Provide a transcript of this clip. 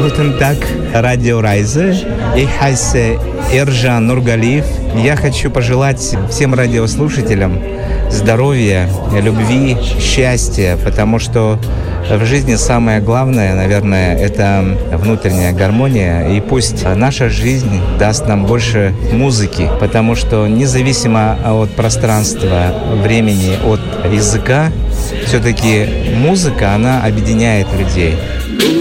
Guten Tag, Радио Райзе. Ich heiße Эржан Нургалиев. Я хочу пожелать всем радиослушателям здоровья, любви, счастья, потому что в жизни самое главное, наверное, это внутренняя гармония. И пусть наша жизнь даст нам больше музыки, потому что независимо от пространства, времени, от языка, все-таки музыка, она объединяет людей.